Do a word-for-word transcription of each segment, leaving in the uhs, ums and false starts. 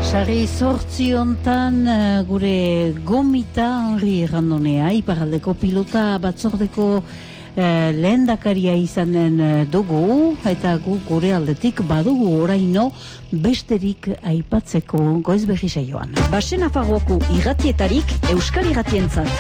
Sarri zortzi hontan uh, gure gomita Henri Randonea, iparraldeko pilota batzordeko uh, lehendakaria izanen uh, dugu, eta gu gure aldetik badugu oraino besterik aipatzeko goiz berri saioan. Basen Nafarroako irratietarik Euskal Irratientzat.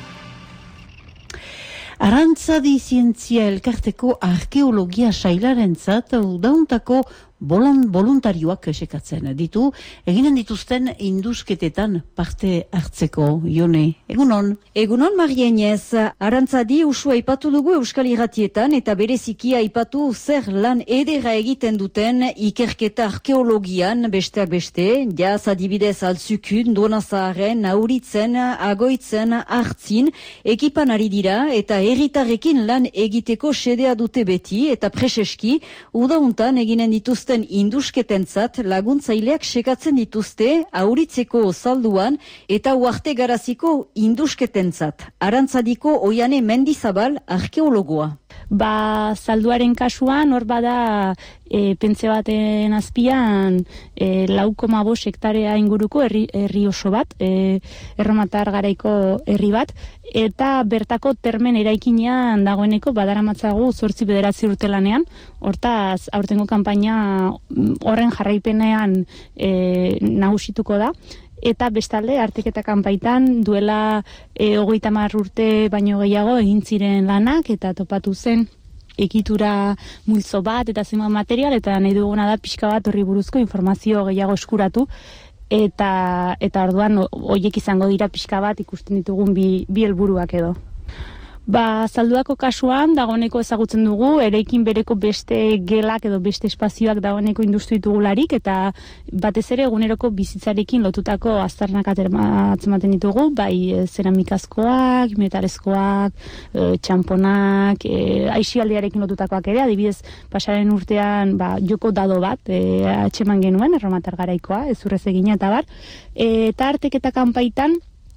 Arantzadi zientzia elkarteko arkeologia sailarentzat udauntako Bolon, voluntarioak esekatzen ditu, eginen dituzten indusketetan parte hartzeko, Jone. Egunon? Egunon, Marienez. Arantzadi usua aipatu dugu Euskal Irratietan eta bereziki aipatu zer lan edera egiten duten ikerketa arkeologian besteak beste, jaz adibidez altzukun, donazaren, auritzen, agoitzen, hartzin, ekipan ari dira eta herritarrekin lan egiteko sedea dute beti eta preseski, udauntan eginen dituzten indusketentzat laguntzaileak sekatzen dituzte auritzeko salduan eta uarte garaziko indusketentzat. Arantzadiko Oiane Mendizabal arkeologoa. Ba, salduaren kasuan, hor bada e, pentze baten azpian e, lau koma bost hektarea inguruko herri, herri oso bat, e, erromatar garaiko herri bat, eta bertako termen eraikinean dagoeneko badaramatzagu zortzi bederatzi urte lanean, hortaz aurtengo kanpaina horren jarraipenean e, nagusituko da. Eta bestalde, arteketa kanpaitan duela e, hogeita hamar urte baino gehiago egin ziren lanak eta topatu zen egitura multzo bat eta zenbat material eta nahi duguna da pixka bat horri buruzko informazio gehiago eskuratu eta eta orduan horiek izango dira pixka bat ikusten ditugun bi, bi helburuak edo. Ba, salduako kasuan dagoeneko ezagutzen dugu, eraikin bereko beste gelak edo beste espazioak dagoeneko industu ditugularik eta batez ere eguneroko bizitzarekin lotutako aztarnak atzematen ditugu, bai zeramikazkoak, metalezkoak, e, txamponak, e, aixialdiarekin lotutakoak ere, adibidez pasaren urtean ba, joko dado bat e, atxeman genuen, erromatar garaikoa, ezurrez egina eta bar, e, eta arteketa kanpaitan,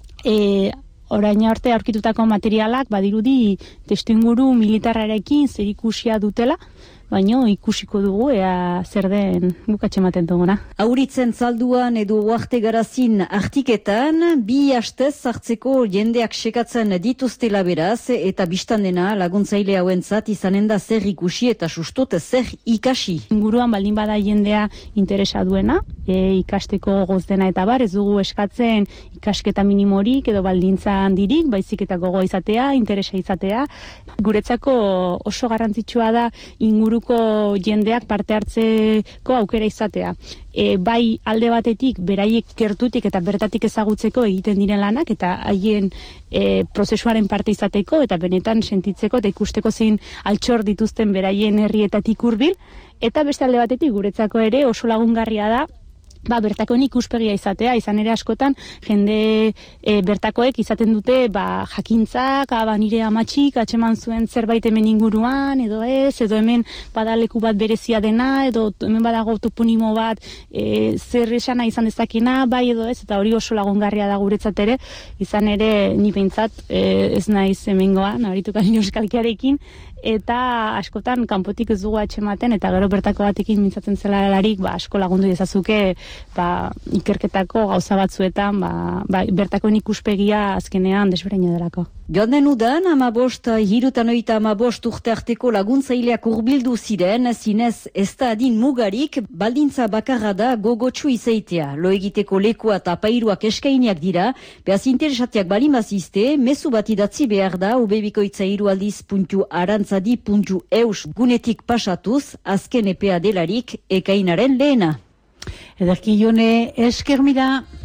e, orain arte aurkitutako materialak badirudi testuinguru militarrarekin zerikusia dutela, baino ikusiko dugu ea zer den bukatxe ematen duguna. Auritzen salduan edo uarte garazin artiketan, bi hastez hartzeko jendeak sekatzen dituztela beraz, eta biztandena laguntzaile hauentzat izanen da zer ikusi eta sustot zer ikasi. Inguruan baldin bada jendea interesa duena, e, ikasteko goz dena eta bar, ez dugu eskatzen ikasketa minimorik edo baldintza handirik, baizik eta gogoa izatea, interesa izatea. Guretzako oso garrantzitsua da inguruko jendeak parte hartzeko aukera izatea. E, bai alde batetik beraiek gertutik eta bertatik ezagutzeko egiten diren lanak eta haien e, prozesuaren parte izateko eta benetan sentitzeko eta ikusteko zein altxor dituzten beraien herrietatik hurbil, eta beste alde batetik guretzako ere oso lagungarria da ba, bertakoen ikuspegia izatea, izan ere askotan jende e, bertakoek izaten dute ba, jakintzak, ba, nire amatxik atxeman zuen zerbait hemen inguruan, edo ez, edo hemen badaleku bat berezia dena, edo hemen badago toponimo bat e, zer esana izan dezakena, bai edo ez, eta hori oso lagungarria da guretzat ere, izan ere ni behintzat e, ez naiz hemengoa, nabarituko nire euskalkiarekin, eta askotan kanpotik ez dugu atxematen, eta gero bertako batekin mintzatzen zela larik, ba, asko lagundu dezazuke ba, ikerketako gauza batzuetan, ba, ba, bertakoen ikuspegia azkenean desberdina delako. Joan den udan, amabost, hirutan oita amabost urte arteko laguntzaileak urbildu ziren, zinez ez da adin mugarik, baldintza bakarra da gogotsu izaitea. Lo egiteko lekua eta apairuak eskainiak dira, behaz interesatiak balimazizte, mezu bat idatzi behar da, ubebikoitza irualdiz puntu arantzadi puntu eus gunetik pasatuz, azken epea delarik ekainaren lehena. Ederki Jone, esker mila.